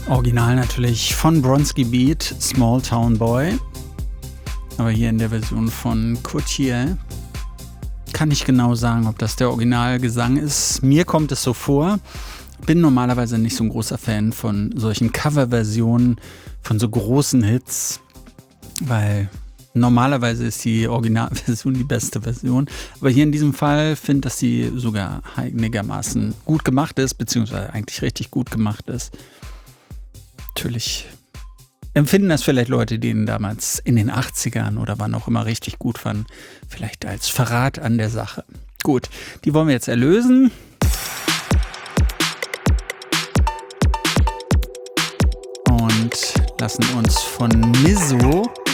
Original natürlich von Bronski Beat, Small Town Boy. Aber hier in der Version von Courtier kann ich genau sagen, ob das der Originalgesang ist. Mir kommt es so vor. Bin normalerweise nicht so ein großer Fan von solchen Coverversionen von so großen Hits, weil normalerweise ist die Originalversion die beste Version. Aber hier in diesem Fall finde ich, dass sie sogar einigermaßen gut gemacht ist, beziehungsweise eigentlich richtig gut gemacht ist. Natürlich empfinden das vielleicht Leute, die ihn damals in den 80ern oder wann auch immer richtig gut fanden, vielleicht als Verrat an der Sache. Gut, die wollen wir jetzt erlösen. Und lassen uns von Mizzo